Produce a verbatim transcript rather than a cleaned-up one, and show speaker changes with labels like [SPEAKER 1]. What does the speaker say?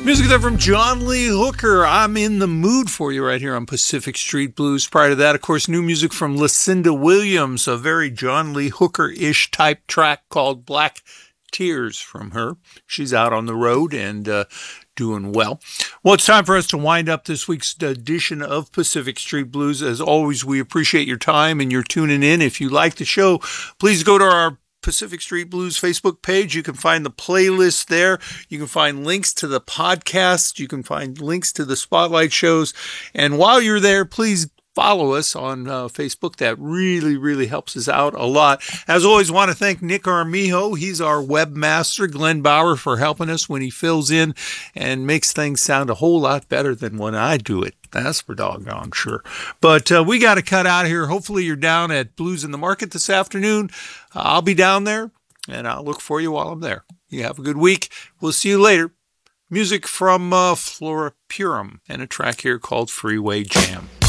[SPEAKER 1] Music there from John Lee Hooker. I'm in the mood for you right here on Pacific Street Blues. Prior to that, of course, new music from Lucinda Williams, a very John Lee Hooker-ish type track called Black Tears from her. She's out on the road and uh, doing well. Well, it's time for us to wind up this week's edition of Pacific Street Blues. As always, we appreciate your time and your tuning in. If you like the show, please go to our Pacific Street Blues Facebook page. You can find the playlist there. You can find links to the podcast. You can find links to the spotlight shows. And while you're there, please follow us on uh, Facebook. That really, really helps us out a lot. As always, want to thank Nick Armijo. He's our webmaster. Glenn Bauer for helping us when he fills in and makes things sound a whole lot better than when I do it. That's for doggone sure. But uh, we got to cut out here. Hopefully you're down at Blues in the Market this afternoon. Uh, I'll be down there, and I'll look for you while I'm there. You have a good week. We'll see you later. Music from uh, Flora Purim and a track here called Freeway Jam.